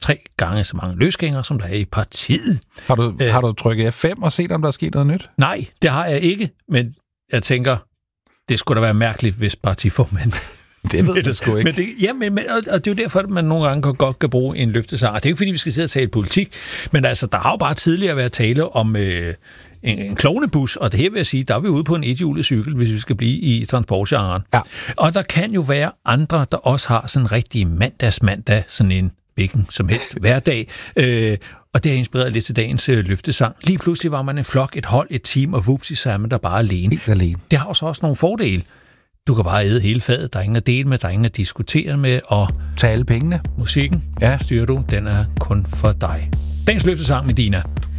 3 gange så mange løsgængere, som der er i partiet. Har du trykket F5 og set, om der er sket noget nyt? Nej, det har jeg ikke, men jeg tænker, det skulle da være mærkeligt, hvis partiformanden... Det ved jeg sgu ikke. Men og det er jo derfor, at man nogle gange godt kan bruge en løftesang. Det er jo ikke, fordi vi skal sidde og tale politik, men altså, der har jo bare tidligere været tale om en klovnebus, og det her vil jeg sige, der er vi ude på en ethjulet cykel, hvis vi skal blive i transportgenren. Ja. Og der kan jo være andre, der også har sådan en rigtig mandag, sådan en hvilken som helst hverdag, og det har inspireret lidt til dagens løftesang. Lige pludselig var man en flok, et hold, et team, og vupsi, så er man der bare alene. Helt alene. Det har også nogle fordele. Du kan bare æde hele fadet, der er ingen at dele med, der er ingen at diskutere med, og... Tag alle pengene. Musikken, styrer du, den er kun for dig. Dagens løftesang med Dina.